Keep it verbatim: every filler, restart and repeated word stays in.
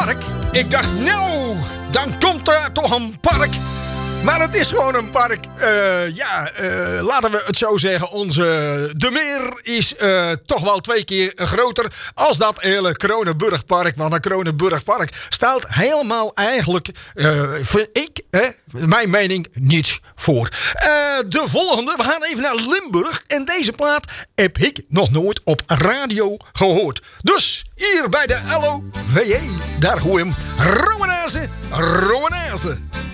park. Ik dacht, nou, dan komt er toch een park. Maar het is gewoon een park. Uh, ja, uh, laten we het zo zeggen. Onze De Meer is uh, toch wel twee keer groter als dat hele Kronenburgpark. Want een Kronenburgpark stelt helemaal eigenlijk, uh, vind ik, hè, mijn mening, niets voor. Uh, de volgende, we gaan even naar Limburg. En deze plaat heb ik nog nooit op radio gehoord. Dus hier bij de L O V J, daar hoor je hem. Romanezen, Romanezen.